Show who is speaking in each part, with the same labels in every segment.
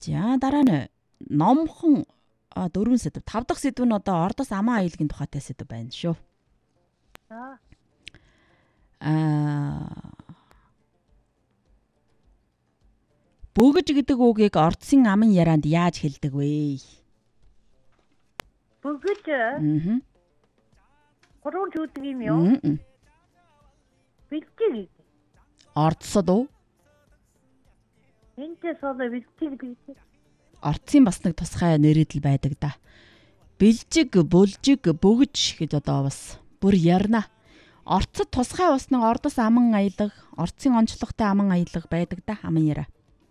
Speaker 1: За дараа нь номхон 4 сэдв. 5 дахь сэдв нь одоо ордос аман аялагын тухайтай сэдв байна шүү. Бөгж гэдэг үгийг ордсын аман ярианд яаж хэлдэг вэ?
Speaker 2: Бөгж. Гурван жүдэг юм юу? Бэлтгийг.
Speaker 1: Ордсод уу?
Speaker 2: Энтэй соло бэлтгийг.
Speaker 1: Ордсын бас нэг тусгай нэрэл байдаг да. Бэлжиг, булжиг, бөгж гэж одоо бас бүр ярина. Орцод тусгай усны ордос аман аялаг, орцын онцлогтой аман аялаг байдаг да аман яриа.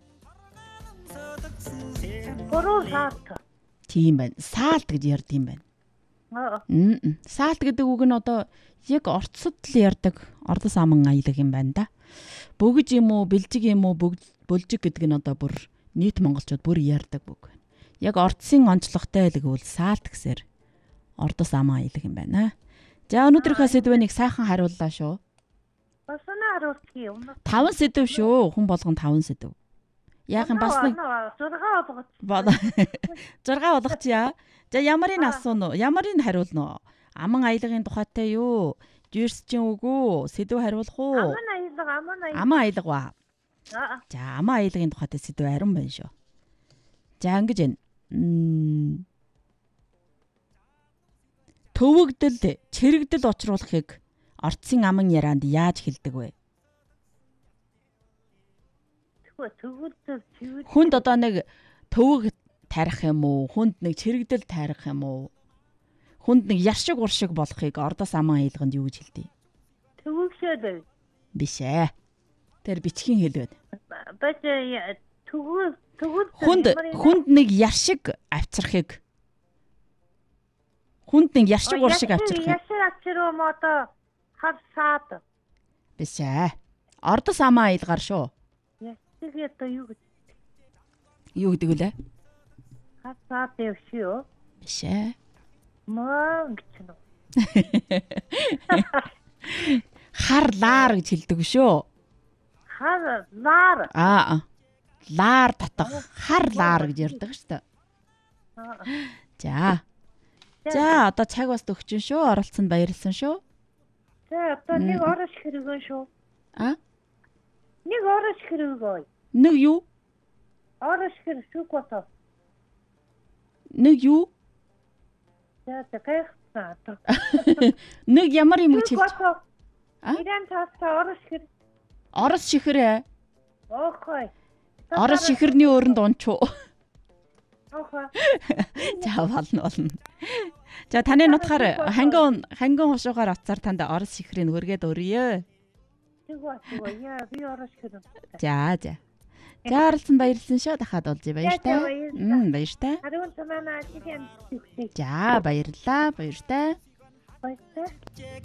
Speaker 2: Гурван саалт.
Speaker 1: Тийм байна. Саалт гэж ярьд юм байна. Саалт гэдэг үг нь одоо яг орцод л ярьдаг ордос аман аялаг юм байна да. Бөгж юм уу, бэлжиг юм уу, булжиг гэдэг нь одоо бүр нийт монголчууд бүр ярьдаг үг байна. Яг ордсын онцлогтой л гэвэл саалт гэсээр ордос аман аялаг юм байна. За өнөөдрийнхөө сэдвэнийг сайхан хариуллаа шүү.
Speaker 2: Басна харуулчих юм.
Speaker 1: 5 сэдв шүү. Хүн болгон 5 сэдв. Яг нь бас нэг 6 болгочихъя. За ямарын асууна уу? Ямарын хариулна уу? Аман аялагын тухайтай юу? Жирсчин үг үү? Сэдв хариулах уу? Аман аялаг ба. За аман аялагын тухайтай сэдв харин байна шүү. За ингэж байна. Төвөгдөл, чирэгдэл учруулахыг орцын аман ярианд яаж хэлдэг вэ? Хүнд одоо нэг төвөг тарих юм уу? Хүнд нэг чирэгдэл тарих юм уу? Хүнд нэг яршиг уршиг болохыг ордос аман аялаганд юу гэж хэлдэг?
Speaker 2: Төвөгшөөд.
Speaker 1: Биш ээ. Тэр бичгийн хэл байна.
Speaker 2: Бач
Speaker 1: Хүнд нэг яршиг авчрахыг. Хүнд нэг яршиг уршиг авчрахыг.
Speaker 2: Яршиг авчруу мото харсаад.
Speaker 1: Биш ээ. Ордос аман аялагаар шүү.
Speaker 2: Яршиг одоо юу гэдэг?
Speaker 1: Юу гэдэг вэ?
Speaker 2: Харсаад явшио.
Speaker 1: Биш ээ.
Speaker 2: Мөнгөч нь.
Speaker 1: Харлаар гэж хэлдэг шүү.
Speaker 2: Харлаар.
Speaker 1: Лаар татах харлаар гэж ярьдаг шүү дээ. За одоо цаг бас төгчөн шүү. Оролцсонд баярлсан шүү.
Speaker 2: За одоо нэг орош хэрэгэн шүү. Нэг орош хэрэгөө.
Speaker 1: Нэг юу?
Speaker 2: Орош хэрэг шүү гото.
Speaker 1: Нэг юу?
Speaker 2: За тэгэх.
Speaker 1: Нэг ямар юм гэж хэлж.
Speaker 2: Ирэн тасаа орош хэрэг.
Speaker 1: Орос шихрээ.
Speaker 2: Окей.
Speaker 1: Орос шихэрний өрөнд унчуу.
Speaker 2: Окей.
Speaker 1: За болно. За таны нутгаар ханган хушуугаар оцсаар танд орос шихрийг хүргээд өрье.
Speaker 2: Яа би орош хэрэг.
Speaker 1: За. За оролцсон баярлсан шүү. Дахиад олж баяртай. Баяртай.
Speaker 2: Харин танаа ажиг юм.
Speaker 1: За баярлаа. Баяртай.
Speaker 2: Баяртай.